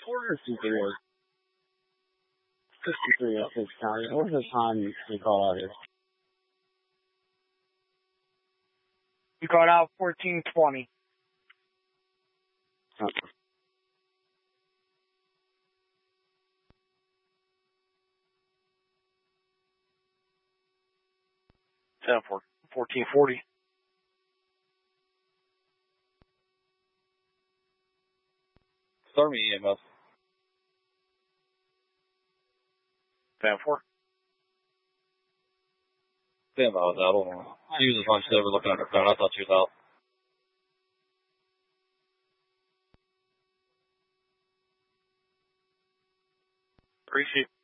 454. 63 at 6 County. What's the time you call out here? You called out 1420. Oh. Ten for 1440. Start me EMS. Stand for. Stand by with that. I don't know. She was just hunched over looking at her phone. I thought she was out. Appreciate it.